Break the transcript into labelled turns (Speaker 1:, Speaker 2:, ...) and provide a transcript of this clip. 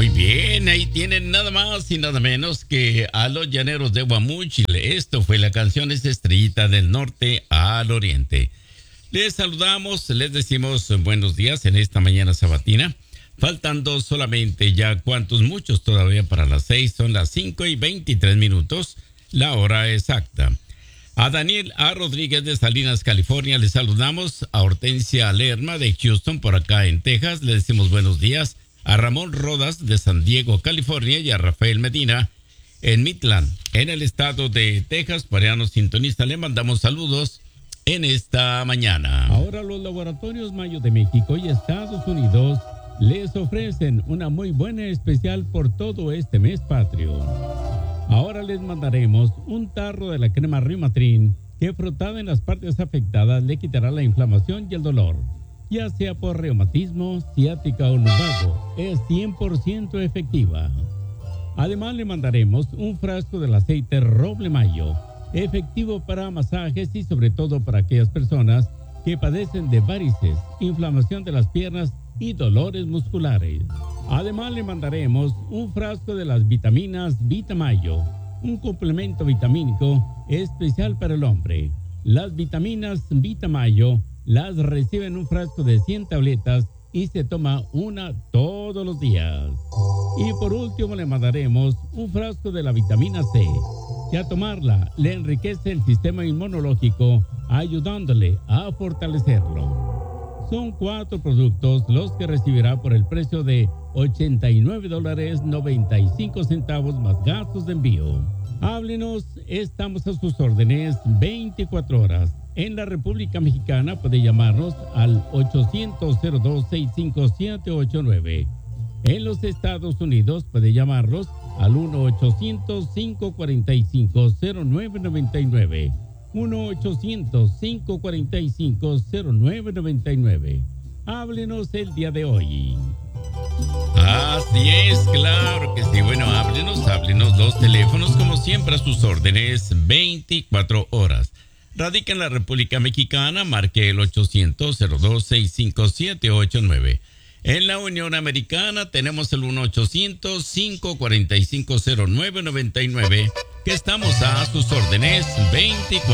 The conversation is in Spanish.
Speaker 1: bien, ahí tienen nada más y nada menos que a los llaneros de Guamúchil. Esto fue la canción Es Estrellita del Norte al Oriente. Les saludamos, les decimos buenos días en esta mañana sabatina. Faltando solamente ya muchos todavía para las 6, son las 5:23, la hora exacta. A Daniel A. Rodríguez de Salinas, California, les saludamos. A Hortensia Lerma de Houston, por acá en Texas, le decimos buenos días. A Ramón Rodas de San Diego, California, y a Rafael Medina en Midland, en el estado de Texas. Para allá nos sintoniza, le mandamos saludos en esta mañana.
Speaker 2: Ahora los laboratorios Mayo de México y Estados Unidos les ofrecen una muy buena especial por todo este mes patrio. Ahora les mandaremos un tarro de la crema Riumatrin que frotada en las partes afectadas le quitará la inflamación y el dolor, ya sea por reumatismo, ciática o lumbago. Es 100% efectiva. Además le mandaremos un frasco del aceite Roble Mayo, efectivo para masajes y sobre todo para aquellas personas que padecen de varices, inflamación de las piernas y dolores musculares. Además le mandaremos un frasco de las vitaminas Vitamayo, un complemento vitamínico especial para el hombre. Las vitaminas Vitamayo las recibe en un frasco de 100 tabletas y se toma una todos los días. Y por último le mandaremos un frasco de la vitamina C, que a tomarla le enriquece el sistema inmunológico, ayudándole a fortalecerlo. Son 4 productos los que recibirá por el precio de $89.95 más gastos de envío. Háblenos, estamos a sus órdenes 24 horas. En la República Mexicana puede llamarnos al 800-02-65789. En los Estados Unidos puede llamarnos al 1-800-545-0999. 1-800-545-0999. Háblenos el día de hoy.
Speaker 1: Así es, claro que sí. Bueno, háblenos. Los teléfonos, como siempre, a sus órdenes 24 horas. Radica en la República Mexicana, marque el 800-02-65789. En la Unión Americana tenemos el 1-800-545-0999, que estamos a sus órdenes 24